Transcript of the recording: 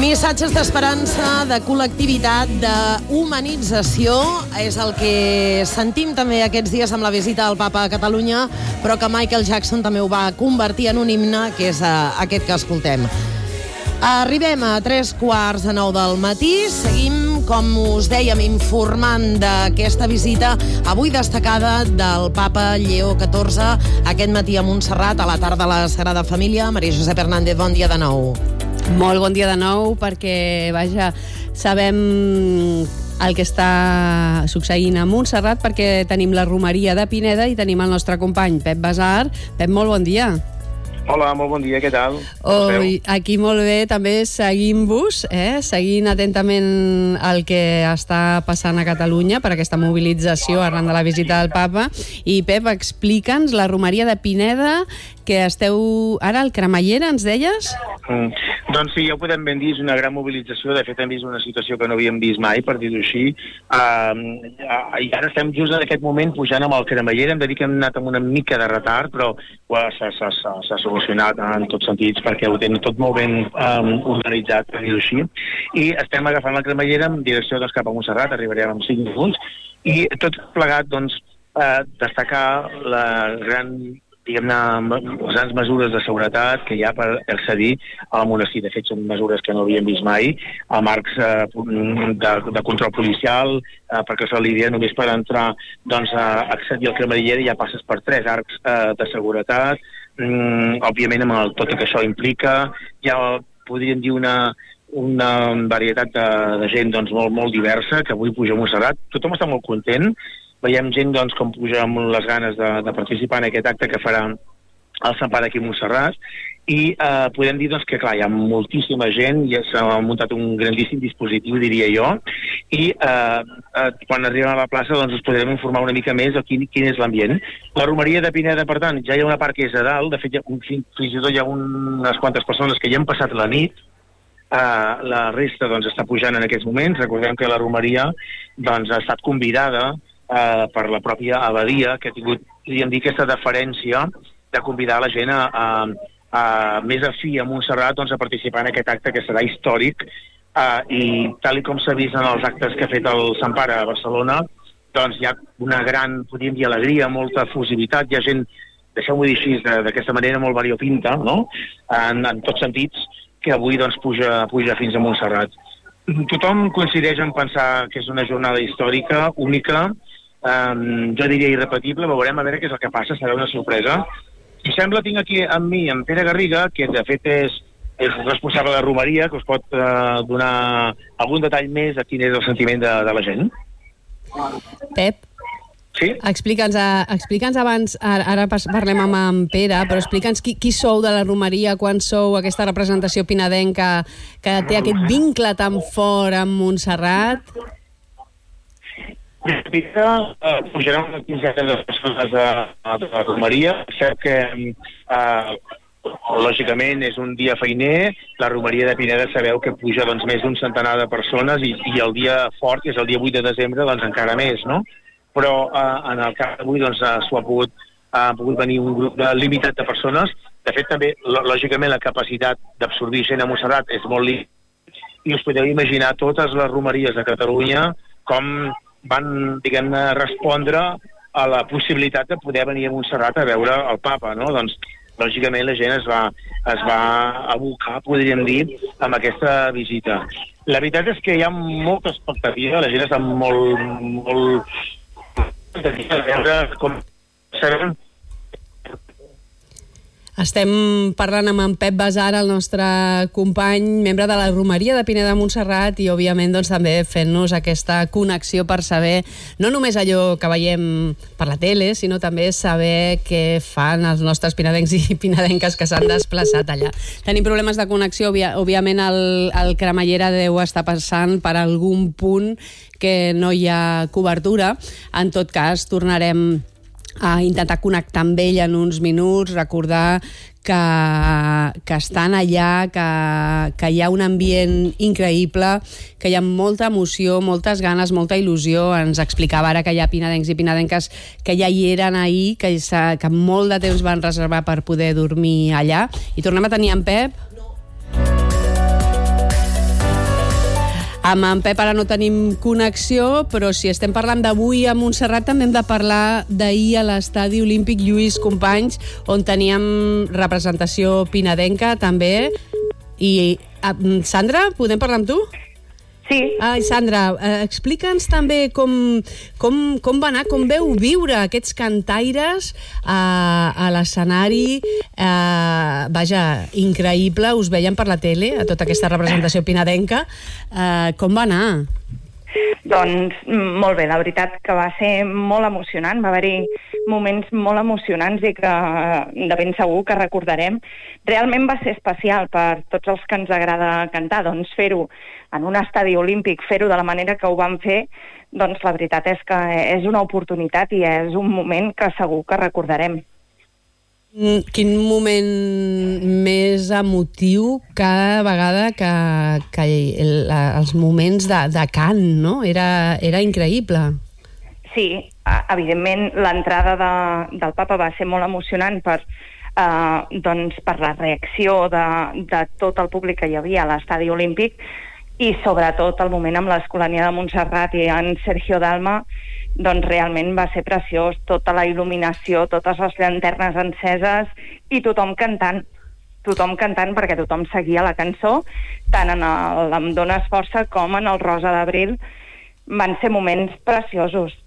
Missatges d'esperança, de col·lectivitat, d'humanització és el que sentim també aquests dies amb la visita del Papa a Catalunya, però que Michael Jackson també ho va convertir en un himne, que és aquest que escoltem. Arribem a 8:45 del matí, seguim, com us dèiem, informant d'aquesta visita avui destacada del Papa Lleó XIV aquest matí a Montserrat, a la tarda a la Sagrada Família. Maria Josep Hernández, bon dia de nou. Molt bon dia de nou, perquè, vaja, sabem el que està succeint a Montserrat, perquè tenim la romeria de Pineda i tenim el nostre company Pep Basar. Pep, molt bon dia. Hola, molt bon dia, què tal? Aquí molt bé, també seguint-vos, seguint atentament el que està passant a Catalunya per aquesta mobilització arran de la visita del Papa. I Pep, explica'ns la romeria de Pineda, que esteu ara al Cremallera, ens deies? Doncs sí, ja ho podem ben dir, és una gran mobilització. De fet, hem vist una situació que no havíem vist mai, per dir-ho així. I ara estem just en aquest moment pujant amb el Cremallera. Hem de dir que hem anat amb una mica de retard, però s'ha solucionat en tots sentits, perquè ho tenen tot molt ben organitzat, per dir-ho així. I estem agafant la Cremallera en direcció cap a Montserrat, arribarem en 5 minuts, i tot plegat, doncs, destacar la gran, diguem-ne, les grans mesures de seguretat que hi ha per accedir al monestir. De fet, són mesures que no havíem vist mai, amb arcs de control policial, perquè se li dia només per entrar, doncs, a accedir al Cremallera ja passes per 3 arcs de seguretat, òbviament amb tot el que això implica. Ja podríem dir una varietat de gent, doncs, molt diversa, que avui puja a Montserrat. Tothom està molt content. Veiem gent, doncs, com puja amb les ganes de participar en aquest acte que farà el Sant Pare aquí a Montserrat. I podem dir, doncs, que, clar, hi ha moltíssima gent, ja s'ha muntat un grandíssim dispositiu, diria jo, i quan arribem a la plaça, doncs, us podrem informar una mica més de quin és l'ambient. La romeria de Pineda, per tant, ja hi ha una part que és a dalt. De fet, fins i tot hi ha unes quantes persones que ja han passat la nit. La resta, doncs, està pujant en aquests moments. Recordem que la romeria, doncs, ha estat convidada per la pròpia abadia, que ha tingut, podríem dir, aquesta deferència de convidar la gent més afí a Montserrat, doncs, a participar en aquest acte que serà històric, i tal com s'ha vist en els actes que ha fet el Sant Pare a Barcelona, doncs hi ha una gran, podríem dir, alegria, molta efusivitat. Hi ha gent, deixeu-m'ho dir així, d'aquesta manera molt variopinta, no?, en tots sentits, que avui, doncs, puja fins a Montserrat. Tothom coincideix en pensar que és una jornada històrica, única, jo diria irrepetible. Veurem a veure què és el que passa, serà una sorpresa. Si sembla, tinc aquí amb mi en Pere Garriga, que de fet és responsable de romeria, que us pot donar algun detall més de quin és el sentiment de la gent. Pep? Sí? Explica'ns abans, ara parlem amb en Pere, però explica'ns qui sou de la romeria, quan sou aquesta representació pinedenca que té aquest vincle tan fort amb Montserrat. Pujarà una quinzena de persones a la romeria. Sap que, lògicament, és un dia feiner. La romeria de Pineda sabeu que puja, doncs, més d'un centenar de persones, i el dia fort, que és el dia 8 de desembre, doncs encara més, no? Però en el cas d'avui, doncs, ha pogut venir un grup limitat de persones. De fet, també, lògicament, la capacitat d'absorbir gent a Montserrat és molt limitada, i us podeu imaginar totes les romeries de Catalunya com van, diguem-ne, respondre a la possibilitat de poder venir a Montserrat a veure el Papa, no? Doncs, lògicament, la gent es va abocar, podríem dir, amb aquesta visita. La veritat és que hi ha molta expectativa, la gent està molt de veure com sabem. Estem parlant amb en Pep Basar, el nostre company, membre de la romeria de Pineda de Montserrat, i òbviament, doncs, també fent-nos aquesta connexió per saber no només allò que veiem per la tele, sinó també saber què fan els nostres pinedencs i pinedenques que s'han desplaçat allà. Tenim problemes de connexió, òbviament el Cremallera deu estar passant per algun punt que no hi ha cobertura. En tot cas, tornarem a intentar connectar amb ell en uns minuts, recordar que estan allà, que hi ha un ambient increïble, que hi ha molta emoció, moltes ganes, molta il·lusió. Ens explicava ara que hi ha pinedencs i pinedenques que ja hi eren ahir, que molt de temps van reservar per poder dormir allà. I tornem a tenir en Pep. Amb en Pep ara no tenim connexió, però si estem parlant d'avui a Montserrat també hem de parlar d'ahir a l'Estadi Olímpic Lluís Companys, on teníem representació pinedenca també. I Sandra, podem parlar amb tu? Sí. Sandra, explica'ns també com va anar, com veu viure aquests cantaires a l'escenari. Vaja, increïble, us veiem per la tele, a tota aquesta representació pinedenca. Com va anar? Doncs molt bé, la veritat que va ser molt emocionant, va haver-hi moments molt emocionants i que de ben segur que recordarem. Realment va ser especial per tots els que ens agrada cantar, doncs fer-ho en un estadi olímpic, fer-ho de la manera que ho vam fer, doncs la veritat és que és una oportunitat i és un moment que segur que recordarem. Quin moment més emotiu cada vegada que els moments de cant, no? Era increïble. Sí, evidentment l'entrada del papa va ser molt emocionant per la reacció de tot el públic que hi havia a l'estadi olímpic i sobretot el moment amb l'Escolania de Montserrat i en Sergio Dalma, doncs realment va ser preciós, tota la il·luminació, totes les llanternes enceses i tothom cantant perquè tothom seguia la cançó, tant en el Em dones força com en el Rosa d'abril. Van ser moments preciosos.